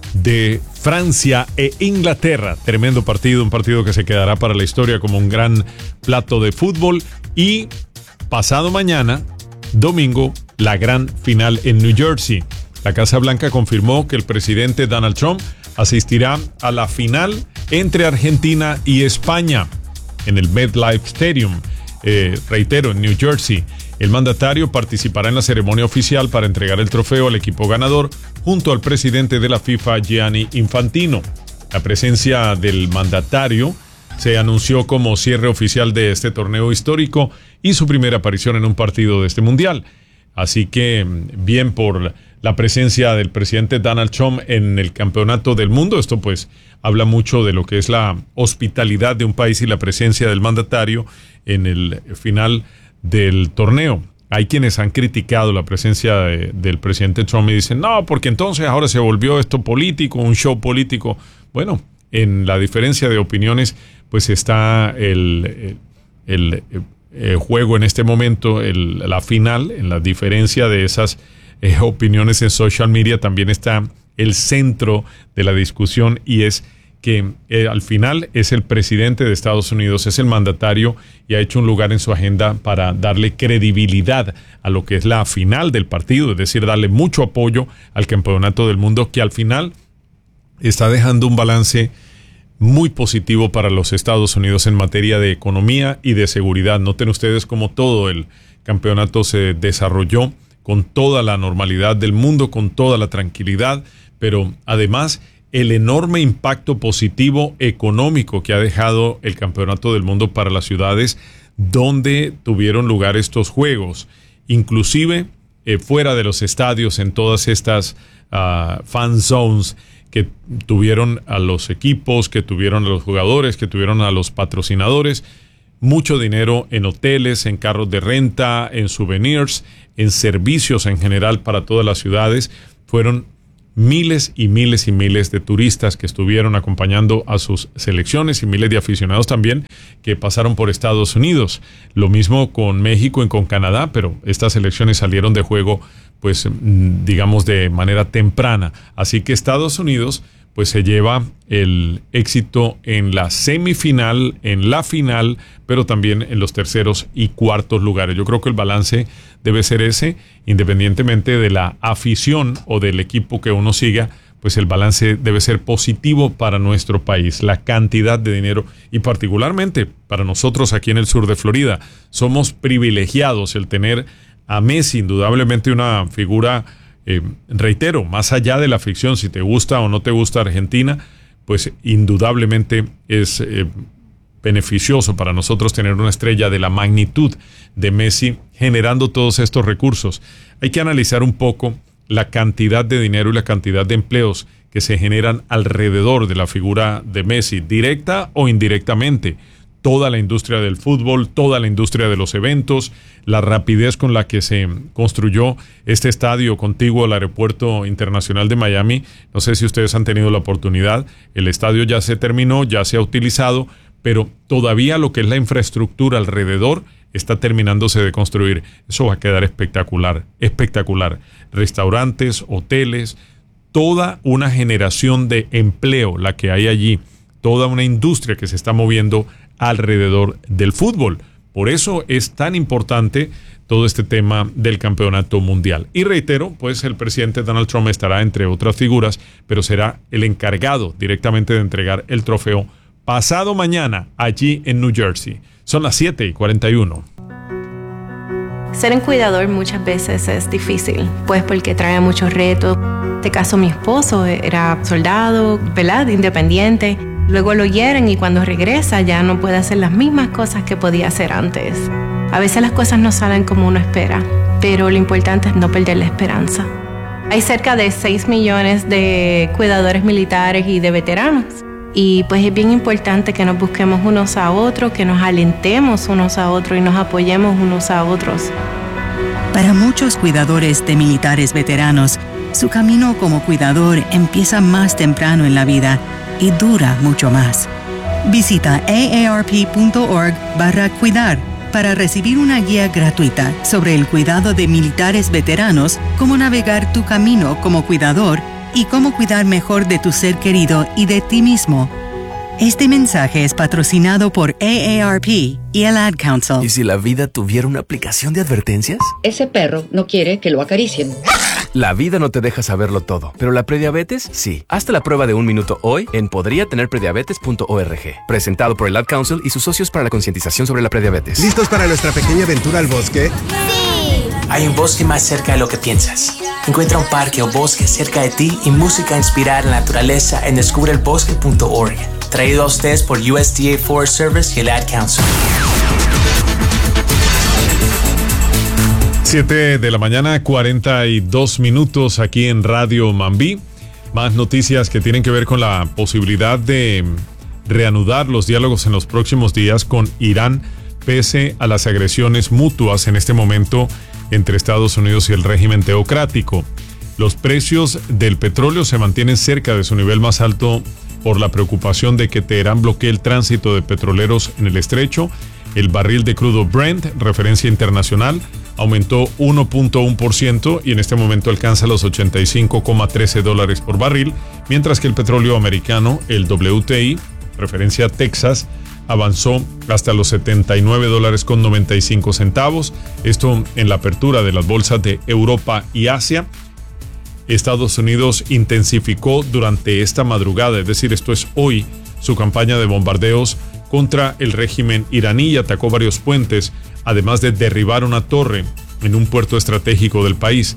de Francia e Inglaterra. Tremendo partido, un partido que se quedará para la historia como un gran plato de fútbol. Y pasado mañana, domingo, la gran final en New Jersey. La Casa Blanca confirmó que el presidente Donald Trump asistirá a la final entre Argentina y España en el MetLife Stadium. Eh, reitero, en New Jersey. El mandatario participará en la ceremonia oficial para entregar el trofeo al equipo ganador junto al presidente de la FIFA, Gianni Infantino. La presencia del mandatario se anunció como cierre oficial de este torneo histórico y su primera aparición en un partido de este mundial. Así que bien por la presencia del presidente Donald Trump en el Campeonato del Mundo. Esto pues habla mucho de lo que es la hospitalidad de un país y la presencia del mandatario en el final del torneo. Hay quienes han criticado la presencia de, del presidente Trump y dicen, no, porque entonces ahora se volvió esto político, un show político. Bueno, en la diferencia de opiniones pues está el, el, el, el juego en este momento, el, la final. En la diferencia de esas eh, opiniones en social media también está el centro de la discusión, y es que eh, al final es el presidente de Estados Unidos, es el mandatario, y ha hecho un lugar en su agenda para darle credibilidad a lo que es la final del partido, es decir, darle mucho apoyo al Campeonato del Mundo, que al final está dejando un balance muy positivo para los Estados Unidos en materia de economía y de seguridad. Noten ustedes cómo todo el campeonato se desarrolló con toda la normalidad del mundo, con toda la tranquilidad, pero además el enorme impacto positivo económico que ha dejado el Campeonato del Mundo para las ciudades donde tuvieron lugar estos juegos, inclusive eh, fuera de los estadios, en todas estas uh, fan zones que tuvieron a los equipos, que tuvieron a los jugadores, que tuvieron a los patrocinadores. Mucho dinero en hoteles, en carros de renta, en souvenirs, en servicios en general para todas las ciudades. Fueron miles y miles y miles de turistas que estuvieron acompañando a sus selecciones, y miles de aficionados también que pasaron por Estados Unidos. Lo mismo con México y con Canadá, pero estas selecciones salieron de juego, pues digamos, de manera temprana. Así que Estados Unidos pues se lleva el éxito en la semifinal, en la final, pero también en los terceros y cuartos lugares. Yo creo que el balance debe ser ese, independientemente de la afición o del equipo que uno siga, pues el balance debe ser positivo para nuestro país. La cantidad de dinero, y particularmente para nosotros aquí en el sur de Florida, somos privilegiados el tener a Messi, indudablemente una figura. Eh, reitero, más allá de la ficción, si te gusta o no te gusta Argentina, pues indudablemente es eh, beneficioso para nosotros tener una estrella de la magnitud de Messi generando todos estos recursos. Hay que analizar un poco la cantidad de dinero y la cantidad de empleos que se generan alrededor de la figura de Messi, directa o indirectamente. toda la industria del fútbol, toda la industria de los eventos, la rapidez con la que se construyó este estadio contiguo al Aeropuerto Internacional de Miami. No sé si ustedes han tenido la oportunidad. El estadio ya se terminó, ya se ha utilizado, pero todavía lo que es la infraestructura alrededor está terminándose de construir. Eso va a quedar espectacular, espectacular. Restaurantes, hoteles, toda una generación de empleo la que hay allí, toda una industria que se está moviendo alrededor del fútbol. Por eso es tan importante todo este tema del campeonato mundial. Y reitero, pues el presidente Donald Trump estará entre otras figuras, pero será el encargado directamente de entregar el trofeo pasado mañana allí en New Jersey. Son las siete y cuarenta y uno. Ser un cuidador muchas veces es difícil, pues porque trae muchos retos. En este caso, mi esposo era soldado, ¿verdad? Independiente. Luego lo hieren y cuando regresa ya no puede hacer las mismas cosas que podía hacer antes. A veces las cosas no salen como uno espera, pero lo importante es no perder la esperanza. Hay cerca de seis millones de cuidadores militares y de veteranos. Y pues es bien importante que nos busquemos unos a otros, que nos alentemos unos a otros y nos apoyemos unos a otros. Para muchos cuidadores de militares veteranos, su camino como cuidador empieza más temprano en la vida y dura mucho más. Visita aarp.org barra cuidar para recibir una guía gratuita sobre el cuidado de militares veteranos, cómo navegar tu camino como cuidador y cómo cuidar mejor de tu ser querido y de ti mismo. Este mensaje es patrocinado por A A R P y el Ad Council. ¿Y si la vida tuviera una aplicación de advertencias? Ese perro no quiere que lo acaricien. La vida no te deja saberlo todo, pero la prediabetes sí. Hazte la prueba de un minuto hoy en podría tener prediabetes punto org. Presentado por el Ad Council y sus socios para la concientización sobre la prediabetes. ¿Listos para nuestra pequeña aventura al bosque? ¡Sí! Hay un bosque más cerca de lo que piensas. Encuentra un parque o bosque cerca de ti y música inspirada en la naturaleza en descubre el bosque punto org. Traído a ustedes por U S D A Forest Service y el Ad Council. siete de la mañana, cuarenta y dos minutos aquí en Radio Mambí. Más noticias que tienen que ver con la posibilidad de reanudar los diálogos en los próximos días con Irán, pese a las agresiones mutuas en este momento entre Estados Unidos y el régimen teocrático. Los precios del petróleo se mantienen cerca de su nivel más alto por la preocupación de que Teherán bloquee el tránsito de petroleros en el estrecho. El barril de crudo Brent, referencia internacional, aumentó uno punto uno por ciento y en este momento alcanza los ochenta y cinco coma trece dólares por barril, mientras que el petróleo americano, el W T I, referencia Texas, avanzó hasta los setenta y nueve dólares con noventa y cinco centavos. Esto en la apertura de las bolsas de Europa y Asia. Estados Unidos intensificó durante esta madrugada, es decir, esto es hoy, su campaña de bombardeos contra el régimen iraní y atacó varios puentes, además de derribar una torre en un puerto estratégico del país.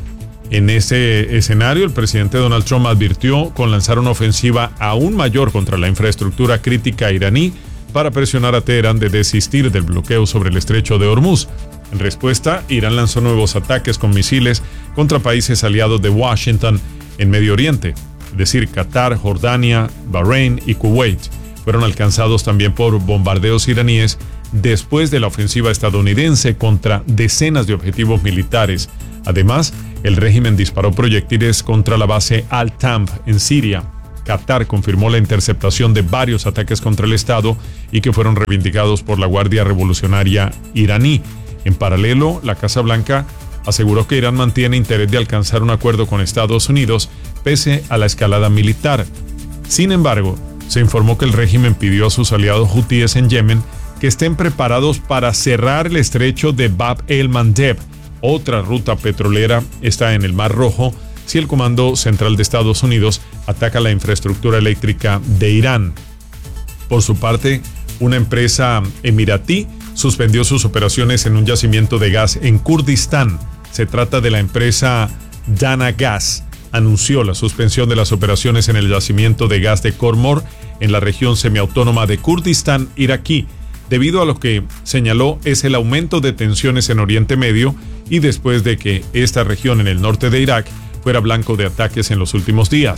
En ese escenario, el presidente Donald Trump advirtió con lanzar una ofensiva aún mayor contra la infraestructura crítica iraní para presionar a Teherán de desistir del bloqueo sobre el estrecho de Hormuz. En respuesta, Irán lanzó nuevos ataques con misiles contra países aliados de Washington en Medio Oriente, es decir, Qatar, Jordania, Bahrein y Kuwait. Fueron alcanzados también por bombardeos iraníes después de la ofensiva estadounidense contra decenas de objetivos militares. Además, el régimen disparó proyectiles contra la base Al-Tamb en Siria. Qatar confirmó la interceptación de varios ataques contra el Estado y que fueron reivindicados por la Guardia Revolucionaria iraní. En paralelo, la Casa Blanca aseguró que Irán mantiene interés de alcanzar un acuerdo con Estados Unidos pese a la escalada militar. Sin embargo, se informó que el régimen pidió a sus aliados hutíes en Yemen que estén preparados para cerrar el estrecho de Bab el-Mandeb. Otra ruta petrolera está en el Mar Rojo si el Comando Central de Estados Unidos ataca la infraestructura eléctrica de Irán. Por su parte, una empresa emiratí suspendió sus operaciones en un yacimiento de gas en Kurdistán. Se trata de la empresa Dana Gas. Anunció la suspensión de las operaciones en el yacimiento de gas de Khormor en la región semiautónoma de Kurdistán iraquí, debido a lo que señaló es el aumento de tensiones en Oriente Medio y después de que esta región en el norte de Irak fuera blanco de ataques en los últimos días.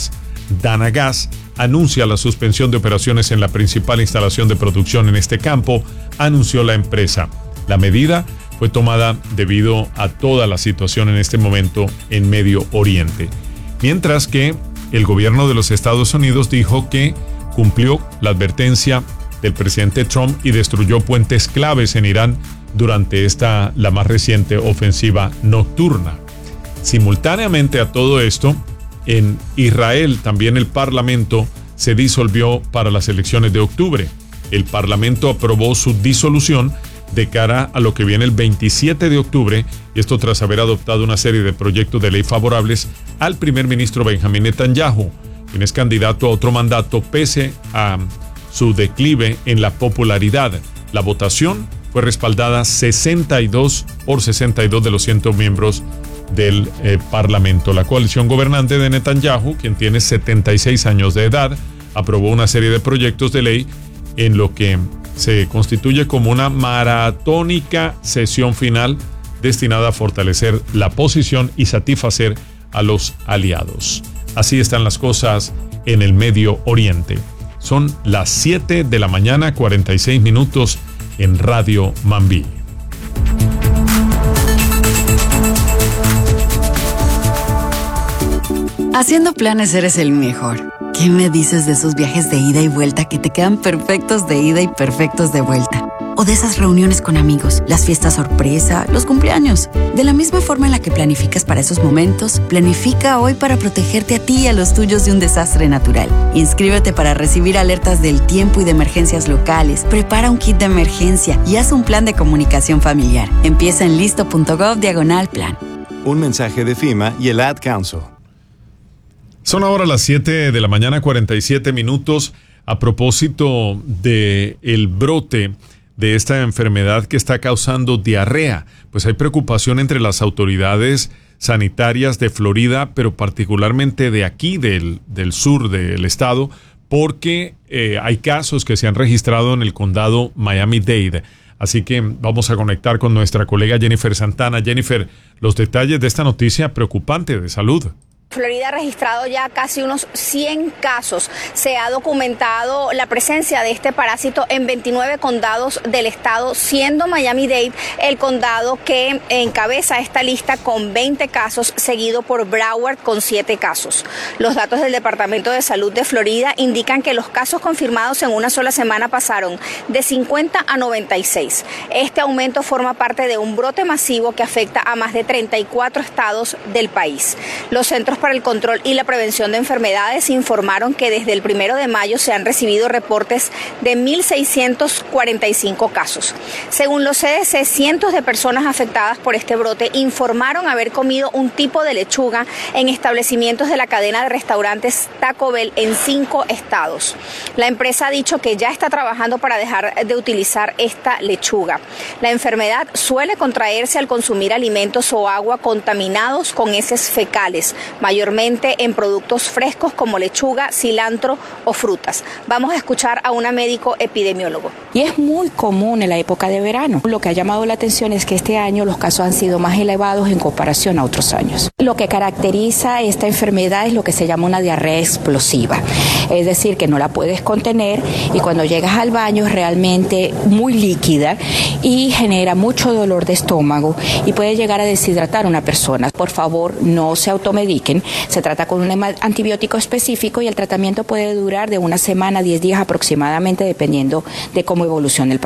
Dana Gas, anuncia la suspensión de operaciones en la principal instalación de producción en este campo, anunció la empresa. La medida fue tomada debido a toda la situación en este momento en Medio Oriente. Mientras que el gobierno de los Estados Unidos dijo que cumplió la advertencia del presidente Trump y destruyó puentes claves en Irán durante esta, la más reciente ofensiva nocturna. Simultáneamente a todo esto, en Israel también el Parlamento se disolvió para las elecciones de octubre. El Parlamento aprobó su disolución de cara a lo que viene el veintisiete de octubre, y esto tras haber adoptado una serie de proyectos de ley favorables al primer ministro Benjamín Netanyahu, quien es candidato a otro mandato pese a su declive en la popularidad. La votación fue respaldada sesenta y dos por sesenta y dos de los cien miembros del eh, Parlamento. La coalición gobernante de Netanyahu, quien tiene setenta y seis años de edad, aprobó una serie de proyectos de ley en lo que se constituye como una maratónica sesión final destinada a fortalecer la posición y satisfacer a los aliados. Así están las cosas en el Medio Oriente. Son las siete de la mañana, cuarenta y seis minutos en Radio Mambí. Haciendo planes eres el mejor. ¿Qué me dices de esos viajes de ida y vuelta que te quedan perfectos de ida y perfectos de vuelta? O de esas reuniones con amigos, las fiestas sorpresa, los cumpleaños. De la misma forma en la que planificas para esos momentos, planifica hoy para protegerte a ti y a los tuyos de un desastre natural. Inscríbete para recibir alertas del tiempo y de emergencias locales. Prepara un kit de emergencia y haz un plan de comunicación familiar. Empieza en listo.gov diagonal plan. Un mensaje de FEMA y el Ad Council. Son ahora las siete de la mañana, cuarenta y siete minutos. A propósito de el brote de esta enfermedad que está causando diarrea, pues hay preocupación entre las autoridades sanitarias de Florida, pero particularmente de aquí, del, del sur del estado, porque eh, hay casos que se han registrado en el condado Miami-Dade. Así que vamos a conectar con nuestra colega Jennifer Santana. Jennifer, los detalles de esta noticia preocupante de salud. Florida ha registrado ya casi unos cien casos. Se ha documentado la presencia de este parásito en veintinueve condados del estado, siendo Miami-Dade el condado que encabeza esta lista con veinte casos, seguido por Broward con siete casos. Los datos del Departamento de Salud de Florida indican que los casos confirmados en una sola semana pasaron de cincuenta a noventa y seis. Este aumento forma parte de un brote masivo que afecta a más de treinta y cuatro estados del país. Los Centros para el Control y la Prevención de Enfermedades informaron que desde el primero de mayo se han recibido reportes de mil seiscientos cuarenta y cinco casos. Según los C D C, cientos de personas afectadas por este brote informaron haber comido un tipo de lechuga en establecimientos de la cadena de restaurantes Taco Bell en cinco estados. La empresa ha dicho que ya está trabajando para dejar de utilizar esta lechuga. La enfermedad suele contraerse al consumir alimentos o agua contaminados con heces fecales, mayormente en productos frescos como lechuga, cilantro o frutas. Vamos a escuchar a una médico epidemiólogo. Y es muy común en la época de verano. Lo que ha llamado la atención es que este año los casos han sido más elevados en comparación a otros años. Lo que caracteriza esta enfermedad es lo que se llama una diarrea explosiva. Es decir, que no la puedes contener y cuando llegas al baño es realmente muy líquida y genera mucho dolor de estómago y puede llegar a deshidratar a una persona. Por favor, no se automediquen. Se trata con un antibiótico específico y el tratamiento puede durar de una semana a diez días aproximadamente, dependiendo de cómo evolucione el paciente.